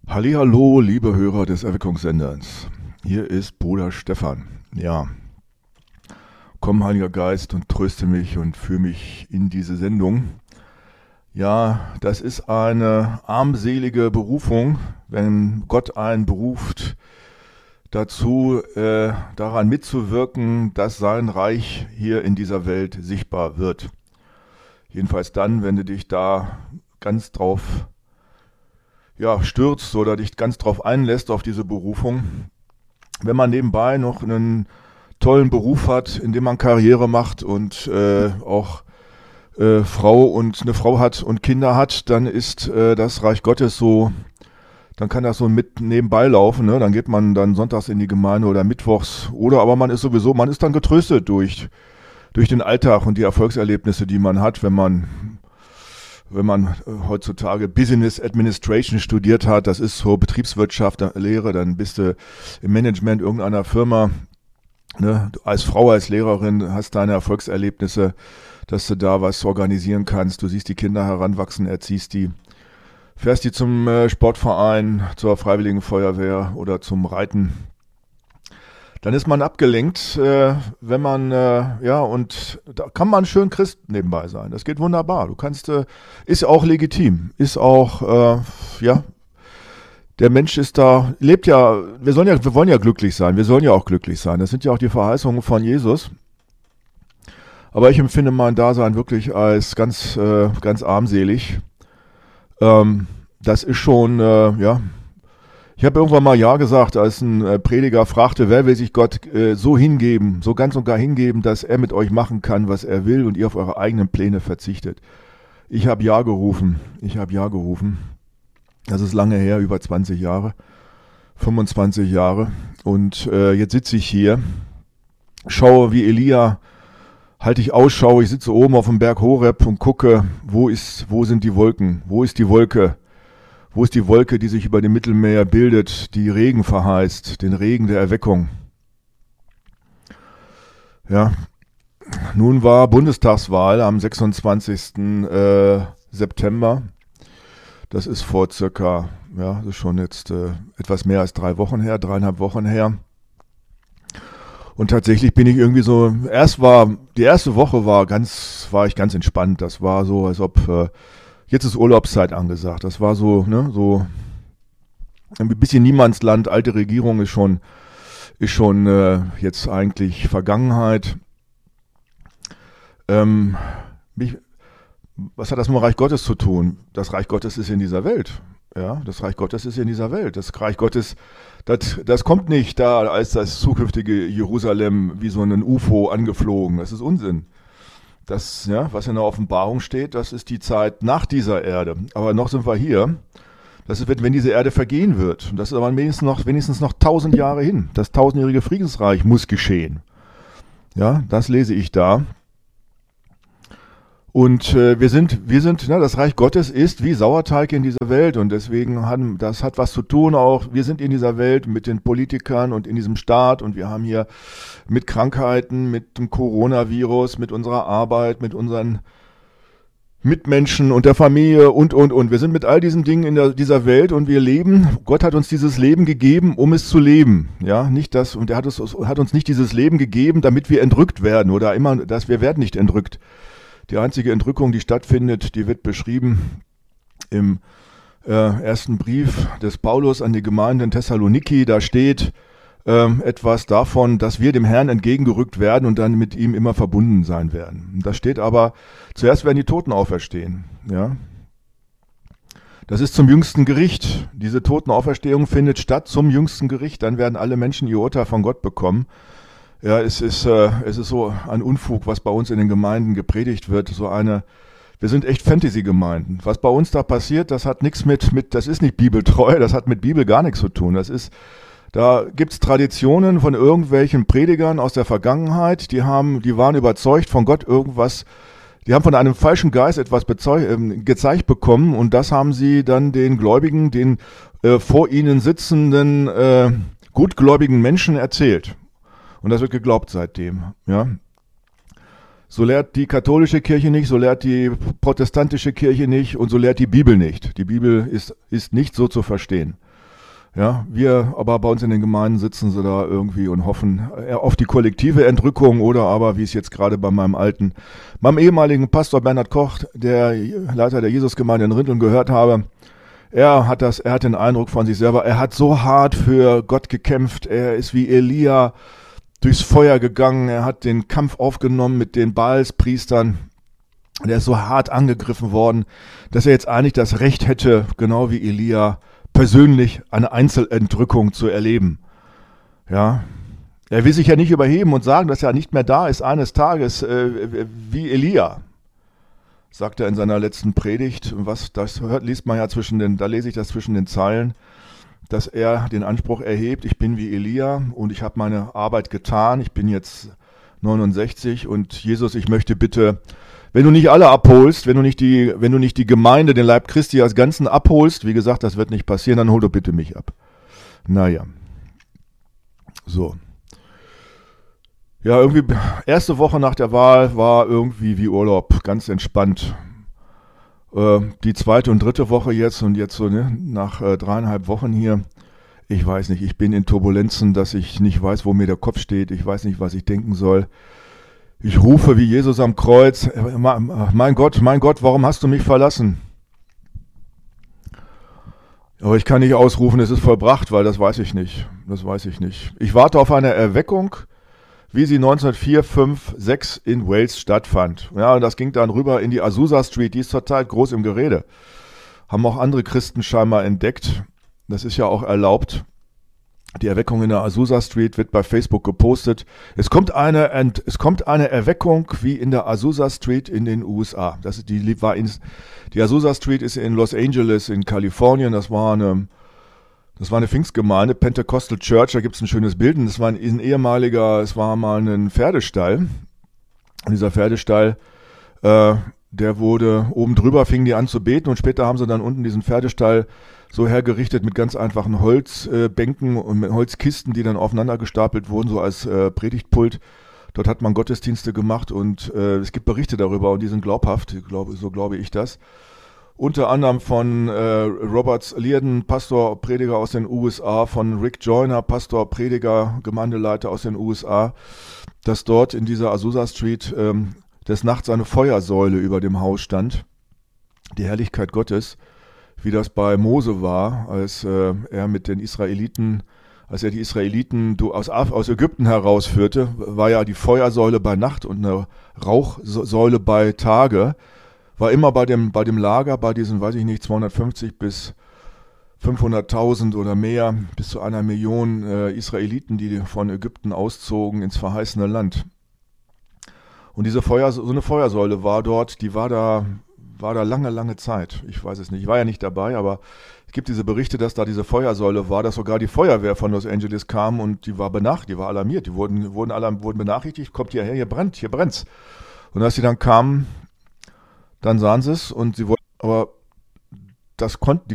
Hallihallo, liebe Hörer des Erweckungssenders. Hier ist Bruder Stefan. Ja, komm, Heiliger Geist, und tröste mich und führe mich in diese Sendung. Ja, das ist eine armselige Berufung, wenn Gott einen beruft, dazu daran mitzuwirken, dass sein Reich hier in dieser Welt sichtbar wird. Jedenfalls dann, wenn du dich da ganz drauf stürzt oder dich ganz drauf einlässt auf diese Berufung. Wenn man nebenbei noch einen tollen Beruf hat, in dem man Karriere macht und auch eine Frau hat und Kinder hat, dann ist das Reich Gottes so, dann kann das so mit nebenbei laufen, ne? Dann geht man dann sonntags in die Gemeinde oder mittwochs, oder aber man ist dann getröstet durch den Alltag und die Erfolgserlebnisse, die man hat, wenn man heutzutage Business Administration studiert hat. Das ist so Betriebswirtschaft, Lehre, dann bist du im Management irgendeiner Firma, ne? Als Frau, als Lehrerin hast deine Erfolgserlebnisse, dass du da was organisieren kannst. Du siehst die Kinder heranwachsen, erziehst die, fährst die zum Sportverein, zur Freiwilligen Feuerwehr oder zum Reiten. Dann ist man abgelenkt, wenn man, und da kann man schön Christ nebenbei sein. Das geht wunderbar. Du kannst, ist auch legitim, ist auch, der Mensch ist da, lebt ja, wir wollen ja glücklich sein, wir sollen ja auch glücklich sein. Das sind ja auch die Verheißungen von Jesus. Aber ich empfinde mein Dasein wirklich als ganz armselig. Das ist schon, Ich habe irgendwann mal Ja gesagt, als ein Prediger fragte, wer will sich Gott so hingeben, so ganz und gar hingeben, dass er mit euch machen kann, was er will und ihr auf eure eigenen Pläne verzichtet. Ich habe Ja gerufen. Das ist lange her, über 20 Jahre, 25 Jahre. Und jetzt sitze ich hier, schaue wie Elia, halte ich Ausschau, ich sitze oben auf dem Berg Horeb und gucke, wo sind die Wolken, wo ist die Wolke? Wo ist die Wolke, die sich über dem Mittelmeer bildet, die Regen verheißt, den Regen der Erweckung? Ja, nun war Bundestagswahl am 26. September. Das ist vor das ist schon jetzt etwas mehr als 3,5 Wochen her. Und tatsächlich bin ich irgendwie so, die erste Woche war ich ganz entspannt. Das war so, als ob jetzt ist Urlaubszeit angesagt. Das war so, so ein bisschen Niemandsland. Alte Regierung ist schon jetzt eigentlich Vergangenheit. Was hat das mit dem Reich Gottes zu tun? Das Reich Gottes ist in dieser Welt. Ja, das Reich Gottes ist in dieser Welt. Das Reich Gottes, das kommt nicht da als das zukünftige Jerusalem wie so ein UFO angeflogen. Das ist Unsinn. Das, was in der Offenbarung steht, das ist die Zeit nach dieser Erde. Aber noch sind wir hier. Das wird, wenn diese Erde vergehen wird. Und das ist aber wenigstens noch 1000 Jahre hin. Das 1000-jährige Friedensreich muss geschehen. Ja, das lese ich da. Und wir sind, das Reich Gottes ist wie Sauerteig in dieser Welt. Und deswegen das hat was zu tun auch. Wir sind in dieser Welt mit den Politikern und in diesem Staat. Und wir haben hier mit Krankheiten, mit dem Coronavirus, mit unserer Arbeit, mit unseren Mitmenschen und der Familie und. Wir sind mit all diesen Dingen in dieser Welt und wir leben. Gott hat uns dieses Leben gegeben, um es zu leben. Ja, nicht das, und er hat uns nicht dieses Leben gegeben, damit wir entrückt werden oder immer, dass wir werden nicht entrückt. Die einzige Entrückung, die stattfindet, die wird beschrieben im ersten Brief des Paulus an die Gemeinde in Thessaloniki. Da steht etwas davon, dass wir dem Herrn entgegengerückt werden und dann mit ihm immer verbunden sein werden. Da steht aber, zuerst werden die Toten auferstehen. Ja? Das ist zum jüngsten Gericht. Diese Totenauferstehung findet statt zum jüngsten Gericht. Dann werden alle Menschen ihr Urteil von Gott bekommen. Ja, es ist so ein Unfug, was bei uns in den Gemeinden gepredigt wird. Wir sind echt Fantasy-Gemeinden. Was bei uns da passiert, das hat nichts das ist nicht bibeltreu, das hat mit Bibel gar nichts zu tun. Da gibt's Traditionen von irgendwelchen Predigern aus der Vergangenheit, die waren überzeugt von Gott irgendwas, die haben von einem falschen Geist etwas gezeigt bekommen und das haben sie dann den Gläubigen, den vor ihnen sitzenden gutgläubigen Menschen erzählt. Und das wird geglaubt seitdem, ja. So lehrt die katholische Kirche nicht, so lehrt die protestantische Kirche nicht und so lehrt die Bibel nicht. Die Bibel ist nicht so zu verstehen. Ja, wir aber bei uns in den Gemeinden sitzen sie da irgendwie und hoffen auf die kollektive Entrückung oder aber, wie es jetzt gerade bei meinem ehemaligen Pastor Bernhard Koch, der Leiter der Jesusgemeinde in Rinteln, gehört habe. Er hat den Eindruck von sich selber, er hat so hart für Gott gekämpft, er ist wie Elia durchs Feuer gegangen, er hat den Kampf aufgenommen mit den Baalspriestern. Der ist so hart angegriffen worden, dass er jetzt eigentlich das Recht hätte, genau wie Elia, persönlich eine Einzelentrückung zu erleben. Ja, er will sich ja nicht überheben und sagen, dass er nicht mehr da ist eines Tages wie Elia, sagt er in seiner letzten Predigt. Liest man ja da lese ich das zwischen den Zeilen, dass er den Anspruch erhebt, ich bin wie Elia und ich habe meine Arbeit getan, ich bin jetzt 69 und Jesus, ich möchte bitte, wenn du nicht alle abholst, wenn du nicht die Gemeinde, den Leib Christi als Ganzen abholst, wie gesagt, das wird nicht passieren, dann hol doch bitte mich ab. Naja. So. Ja, irgendwie, erste Woche nach der Wahl war irgendwie wie Urlaub, ganz entspannt. Die zweite und dritte Woche jetzt so, ne, nach 3,5 Wochen hier, ich weiß nicht, ich bin in Turbulenzen, dass ich nicht weiß, wo mir der Kopf steht, ich weiß nicht, was ich denken soll. Ich rufe wie Jesus am Kreuz, mein Gott, warum hast du mich verlassen? Aber ich kann nicht ausrufen, es ist vollbracht, weil das weiß ich nicht. Ich warte auf eine Erweckung, wie sie 1904, 5, 6 in Wales stattfand. Ja, und das ging dann rüber in die Azusa Street, die ist zurzeit groß im Gerede. Haben auch andere Christen scheinbar entdeckt. Das ist ja auch erlaubt. Die Erweckung in der Azusa Street wird bei Facebook gepostet. Es kommt eine Erweckung wie in der Azusa Street in den USA. Die Azusa Street ist in Los Angeles in Kalifornien. Das war eine Pfingstgemeinde, Pentecostal Church. Da gibt es ein schönes Bild. Es war mal ein Pferdestall. Und dieser Pferdestall, der wurde oben drüber, fingen die an zu beten und später haben sie dann unten diesen Pferdestall so hergerichtet mit ganz einfachen Holzbänken und mit Holzkisten, die dann aufeinander gestapelt wurden, so als Predigtpult. Dort hat man Gottesdienste gemacht und es gibt Berichte darüber und die sind glaubhaft, so glaube ich das. Unter anderem von Robert Liardon, Pastor, Prediger aus den USA, von Rick Joyner, Pastor, Prediger, Gemeindeleiter aus den USA, dass dort in dieser Azusa Street des Nachts eine Feuersäule über dem Haus stand, die Herrlichkeit Gottes, wie das bei Mose war, als er die Israeliten aus Ägypten herausführte, war ja die Feuersäule bei Nacht und eine Rauchsäule bei Tage, war immer bei dem Lager, bei diesen, weiß ich nicht, 250 bis 500.000 oder mehr, bis zu 1 Million Israeliten, die von Ägypten auszogen ins verheißene Land. Und so eine Feuersäule war dort, die war da lange Zeit. Ich weiß es nicht. Ich war ja nicht dabei, aber es gibt diese Berichte, dass da diese Feuersäule war, dass sogar die Feuerwehr von Los Angeles kam und die war alarmiert. Die wurden benachrichtigt, kommt hierher, hier brennt's. Und als sie dann kamen, dann sahen sie es und sie wollten, aber die